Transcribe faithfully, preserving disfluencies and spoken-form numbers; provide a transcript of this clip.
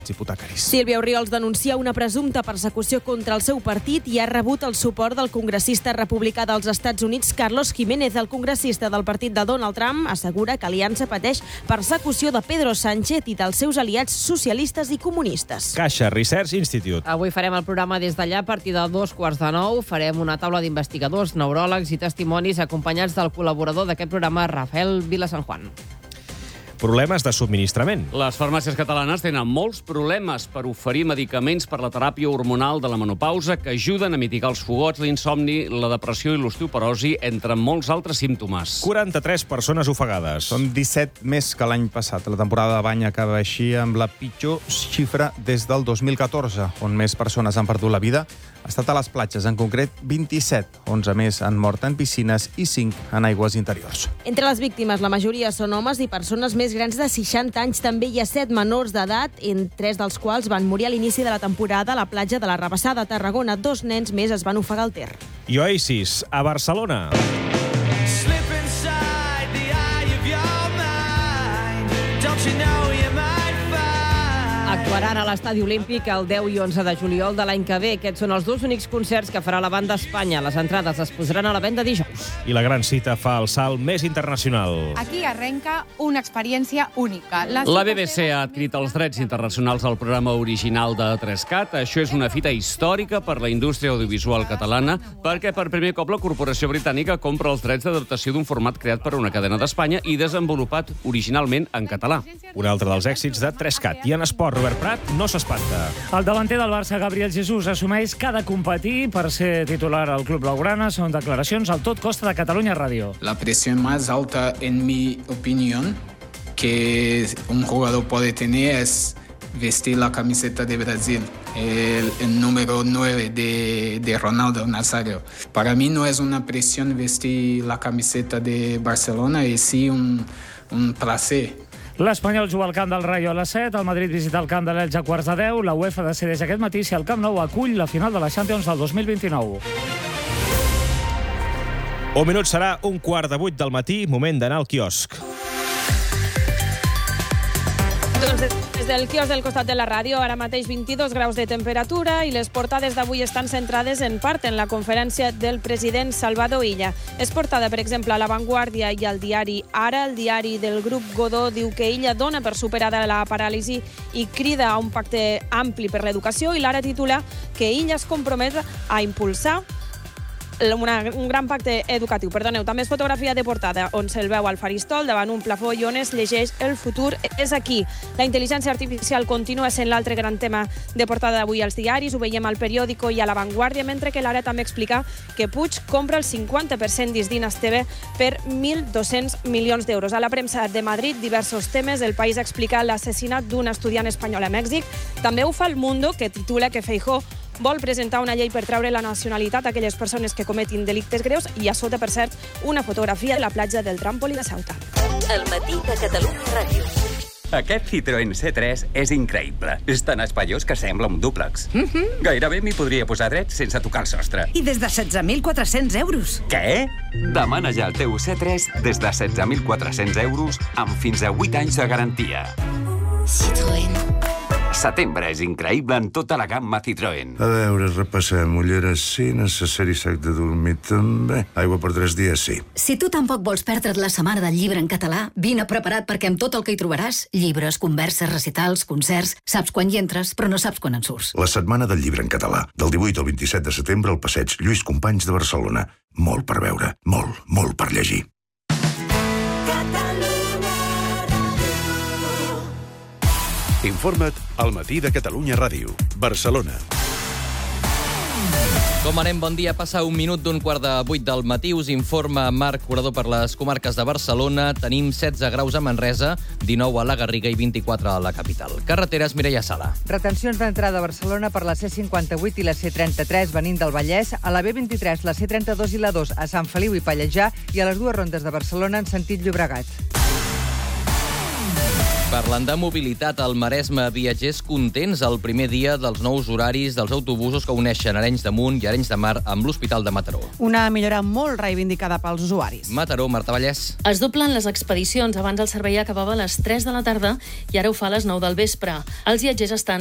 hipotecaris. Sílvia Orriols denuncia una presumpta persecució contra el seu partit i ha rebut el suport del congressista republicà dels Estats Units, Carlos Jiménez. El congressista del partit de Donald Trump assegura que Aliança pateix persecució de Pedro Sánchez i dels seus aliats socialistes i comunistes. Caixa Research Institute. Avui farem el programa des d'allà a partir de dos quarts de nou. Farem una taula d'investigadors, neuròlegs i testimonis acompanyats del col·laborador d'aquest programa, Rafael Vilasanjuan. Problemes de subministrament. Les farmàcies catalanes tenen molts problemes per oferir medicaments per la teràpia hormonal de la menopausa que ajuden a mitigar els fogots, l'insomni, la depressió i l'osteoporosi, entre molts altres símptomes. quaranta-tres persones ofegades. Són disset més que l'any passat. La temporada de bany acaba així amb la pitjor xifra des del dos mil catorze, on més persones han perdut la vida. Ha estat a les platges, en concret vint-i-set. onze més han mort en piscines i cinc en aigües interiors. Entre les víctimes, la majoria són homes i persones més grans de seixanta anys. També hi ha set menors d'edat, en tres dels quals van morir a l'inici de la temporada a la platja de la Rabassada, a Tarragona. Dos nens més es van ofegar al Ter. I Oasis, a Barcelona. Actuaran a l'Estadi Olímpic el deu i onze de juliol de l'any que ve. Aquests són els dos únics concerts que farà la banda a Espanya. Les entrades es posaran a la venda dijous. I la gran cita fa el salt més internacional. Aquí arrenca una experiència única. La, la B B C ha adquirit els drets internacionals del programa original de tres cat. Això és una fita històrica per la indústria audiovisual catalana, perquè per primer cop la corporació britànica compra els drets d'adaptació d'un format creat per una cadena d'Espanya i desenvolupat originalment en català. Un altre dels èxits de tres cat. I en esport, Robert Prat no s'espanta. El davanter del Barça, Gabriel Jesús, assumeix que ha de competir per ser titular al club blaugrana. Són declaracions al Tot Costa de Catalunya Ràdio. La presión más alta, en mi opinión, que un jugador puede tener es vestir la camiseta de Brasil, el, el número nueve de, de Ronaldo Nazario. Para mí no es una presión vestir la camiseta de Barcelona, es sí un, un placer. L'Espanyol juga al camp del Rayo a les set, el Madrid visita el camp de l'Elx a quarts de deu, la UEFA decideix aquest matí si el Camp Nou acull la final de la Champions del dos mil vint-i-nou. Un minut serà un quart de vuit del matí, moment d'anar al quiosc. Doncs des del quiosc del costat de la ràdio, ara mateix vint-i-dos graus de temperatura i les portades d'avui estan centrades en part en la conferència del president Salvador Illa. És portada, per exemple, a La Vanguardia i al diari Ara. El diari del grup Godó diu que Illa dona per superada la paràlisi i crida a un pacte ampli per l'educació, i l'Ara titula que Illa es compromet a impulsar Una, un gran pacte educatiu. Perdoneu, també és fotografia de portada on se'l veu al faristol davant un plafó i on es llegeix "El futur és aquí". La intel·ligència artificial continua sent l'altre gran tema de portada d'avui als diaris. Ho veiem al Periódico i a La Vanguardia, mentre que l'Ara també explica que Puig compra el cinquanta per cent d'Isdines T V per mil dos-cents milions d'euros. A la premsa de Madrid, diversos temes. El País explica l'assassinat d'un estudiant espanyol a Mèxic. També ho fa El Mundo, que titula que Feijóo vol presentar una llei per treure la nacionalitat a aquelles persones que cometin delictes greus, i a sota, per cert, una fotografia de la platja del Trampoli de Ceuta. El matí de Catalunya Ràdio. Aquest Citroën C tres és increïble. És tan espaiós que sembla un dúplex. Mm-hmm. Gairebé m'hi podria posar dret sense tocar el sostre. I des de setze mil quatre-cents euros. Què? Demana ja el teu C tres des de setze mil quatre-cents euros amb fins a vuit anys de garantia. Citroën. Setembre és increïble en tota la gamma Citroën. A veure, repassem. Ulleres sí, necessari sac de dormir també. Aigua per tres dies sí. Si tu tampoc vols perdre't la setmana del llibre en català, vine preparat perquè amb tot el que hi trobaràs, llibres, converses, recitals, concerts, saps quan hi entres, però no saps quan en surts. La setmana del llibre en català, del divuit al vint-i-set de setembre al passeig Lluís Companys de Barcelona. Molt per veure, molt, molt per llegir. Informa't al matí de Catalunya Ràdio. Barcelona. Com anem? Bon dia. Passa un minut d'un quart de vuit del matí. Us informa Marc Curador per les comarques de Barcelona. Tenim setze graus a Manresa, dinou a la Garriga i vint-i-quatre a la capital. Carreteres, Mireia Sala. Retencions d'entrada a Barcelona per la C cinquanta-vuit i la C trenta-tres venint del Vallès, a la B vint-i-tres, la C trenta-dos i la dos a Sant Feliu i Pallejà, i a les dues rondes de Barcelona en sentit Llobregat. Parlant de mobilitat, al Maresme, viatgers contents el primer dia dels nous horaris dels autobusos que uneixen Arenys de Munt i Arenys de Mar amb l'Hospital de Mataró. Una millora molt reivindicada pels usuaris. Mataró, Marta Vallès. Es doblen les expedicions. Abans el servei acabava a les tres de la tarda i ara ho fa a les nou del vespre. Els viatgers estan